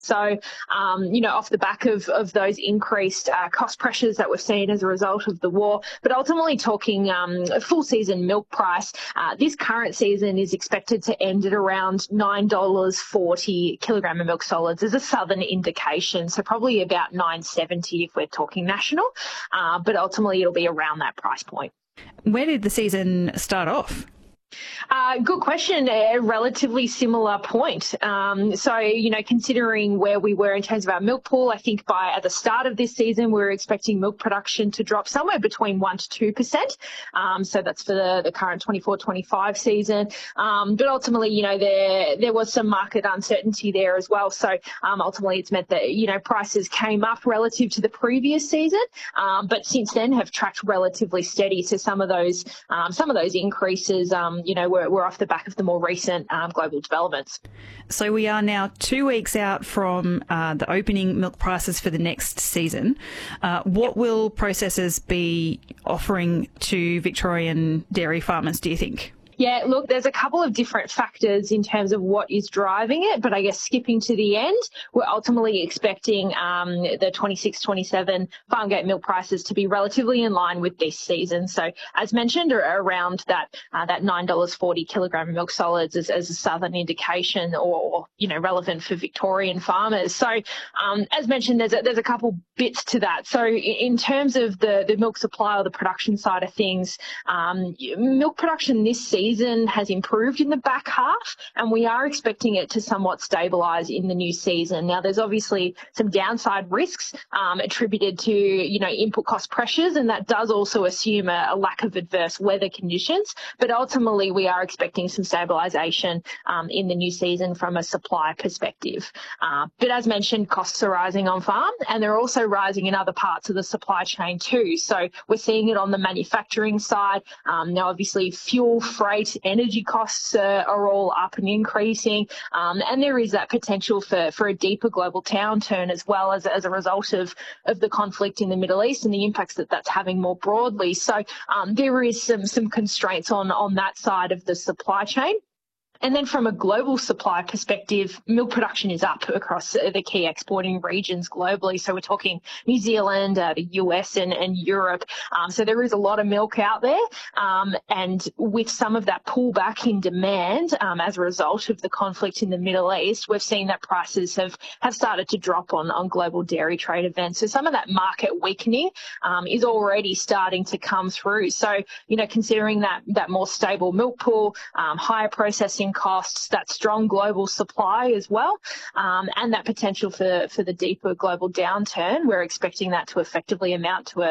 So, off the back of those increased cost pressures that we've seen as a result of the war, but ultimately talking a full season milk price, this current season is expected to end at around $9.40 kilogram of milk solids as a southern indication. So probably about $9.70 if we're talking national, but ultimately it'll be around that price point. Where did the season start off? Good question. A relatively similar point. Considering where we were in terms of our milk pool, I think at the start of this season, we were expecting milk production to drop somewhere between 1% to 2%. So that's for the current 24-25 season. But ultimately, there was some market uncertainty there as well. So ultimately, it's meant that, prices came up relative to the previous season, but since then have tracked relatively steady. So some of those increases, we're off the back of the more recent global developments. So we are now 2 weeks out from the opening milk prices for the next season. What will processors be offering to Victorian dairy farmers, do you think? Yeah, look, there's a couple of different factors in terms of what is driving it, but I guess skipping to the end, we're ultimately expecting the 26-27 farm gate milk prices to be relatively in line with this season. So as mentioned, around that $9.40 kilogram of milk solids as a southern indication or relevant for Victorian farmers. So as mentioned, there's a couple bits to that. So in terms of the milk supply or the production side of things, milk production this season has improved in the back half, and we are expecting it to somewhat stabilise in the new season. Now, there's obviously some downside risks attributed to, input cost pressures, and that does also assume a lack of adverse weather conditions. But ultimately, we are expecting some stabilisation in the new season from a supply perspective. But as mentioned, costs are rising on farm, and they're also rising in other parts of the supply chain too. So we're seeing it on the manufacturing side. Now, obviously, fuel, freight, energy costs are all up and increasing, and there is that potential for a deeper global downturn as well as a result of the conflict in the Middle East and the impacts that's having more broadly. So there is some constraints on that side of the supply chain. And then from a global supply perspective, milk production is up across the key exporting regions globally. So we're talking New Zealand, the US and Europe. So there is a lot of milk out there. And with some of that pullback in demand as a result of the conflict in the Middle East, we've seen that prices have started to drop on global dairy trade events. So some of that market weakening is already starting to come through. So, considering that more stable milk pool, higher processing costs, that strong global supply as well, and that potential for the deeper global downturn, we're expecting that to effectively amount to